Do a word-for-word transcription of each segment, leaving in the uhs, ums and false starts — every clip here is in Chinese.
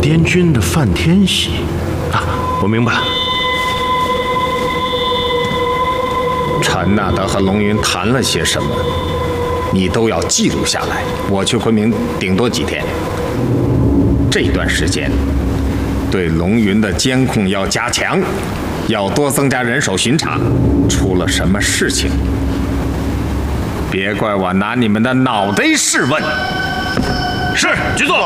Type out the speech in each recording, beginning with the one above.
滇军的范天喜啊，我明白了。 陈纳德和龙云谈了些什么，你都要记录下来。我去昆明顶多几天，这段时间对龙云的监控要加强，要多增加人手巡查。出了什么事情，别怪我拿你们的脑袋试问。 是，局座。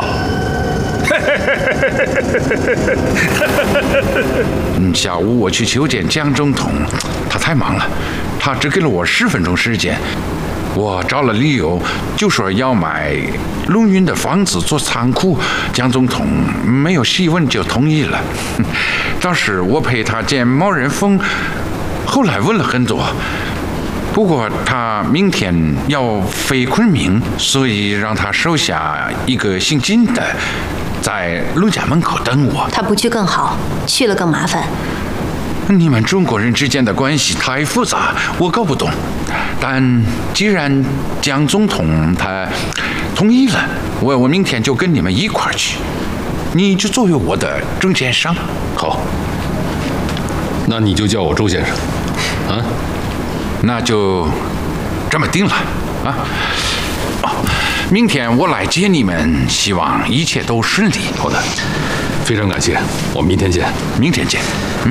嗯，下午我去求见江总统，他太忙了，他只给了我十分钟时间。我找了理由，就说要买龙云的房子做仓库，江总统没有细问就同意了。当时我陪他见毛人凤，后来问了很多。不过他明天要飞昆明，所以让他手下一个姓金的在陆家门口等我。 他不去更好，去了更麻烦。 你们中国人之间的关系太复杂，我搞不懂。但既然江总统他同意了，我我明天就跟你们一块儿去，你就作为我的中间商。 好，那你就叫我周先生，啊？ 那就这么定了啊！哦，明天我来接你们，希望一切都顺利。 好的，非常感谢，我们明天见。 明天见。嗯。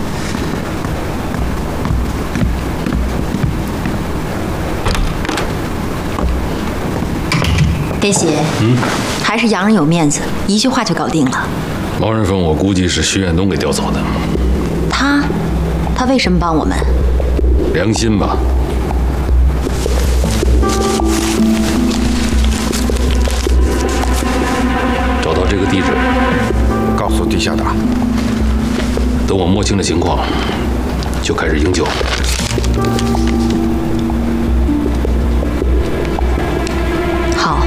天喜，嗯，还是洋人有面子，一句话就搞定了。 毛人凤，我估计是徐远东给调走的。 他，他为什么帮我们？ 良心吧。找到这个地址， 告诉地下党。 等我摸清了情况，就开始营救。 好。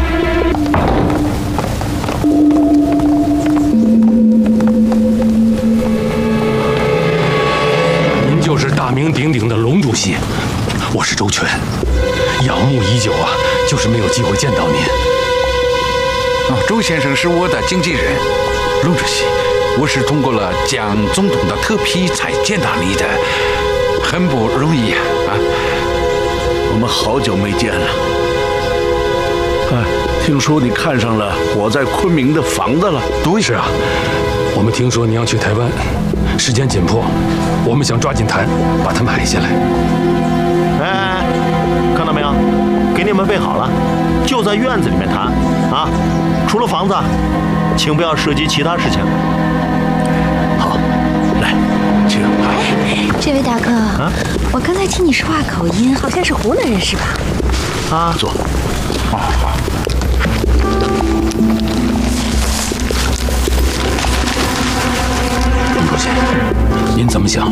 您就是大名鼎鼎的龙主席，我是周全，仰慕已久啊，就是没有机会见到您。 哦，周先生是我的经纪人，龙主席，我是通过了江总统的特批才见到你的，很不容易啊！啊， 我们好久没见了。哎，听说你看上了我在昆明的房子了？ 对，是啊，我们听说您要去台湾，时间紧迫，我们想抓紧谈，把它买下来。 哎，看到没有？给你们备好了，就在院子里面谈啊！除了房子，请不要涉及其他事情。 好，来，请。 哎，这位大哥，啊，我刚才听你说话口音，好像是湖南人是吧？ 啊，坐。 好好。 龙主席，您怎么想？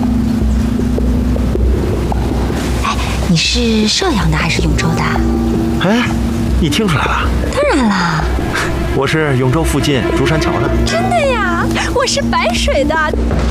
哎，你是邵阳的还是永州的？ 哎，你听出来了？ 当然啦， 我是永州附近竹山桥的。 真的呀？我是白水的。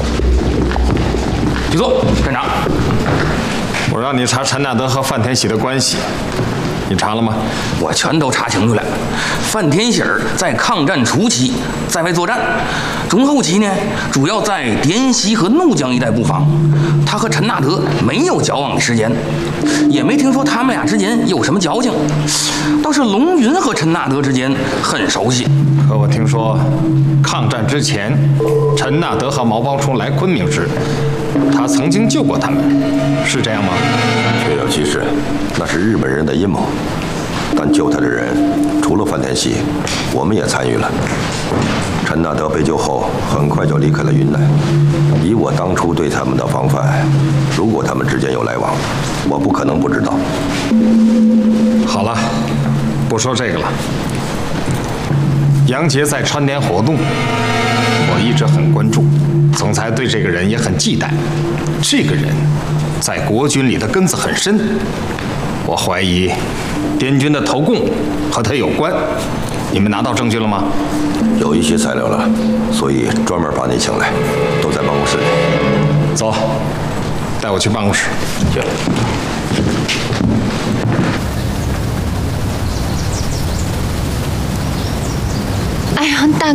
局座，站长，我让你查陈纳德和范天喜的关系，你查了吗？ 我全都查清楚了。范天喜儿在抗战初期在外作战，中后期呢，主要在滇西和怒江一带布防。他和陈纳德没有交往的时间，也没听说他们俩之间有什么交情。倒是龙云和陈纳德之间很熟悉。 可我听说，抗战之前，陈纳德和毛包冲来昆明时，他曾经救过他们，是这样吗？ 确有其事，那是日本人的阴谋。但救他的人除了范天喜，我们也参与了。陈纳德被救后，很快就离开了云南。以我当初对他们的防范，如果他们之间有来往，我不可能不知道。 好了，不说这个了。杨杰在川滇活动，我一直很关注，总裁对这个人也很忌惮。这个人在国军里的根子很深，我怀疑滇军的投共和他有关。你们拿到证据了吗？ 有一些材料了，所以专门把你请来，都在办公室里。 走，带我去办公室。 行。 哎呀，大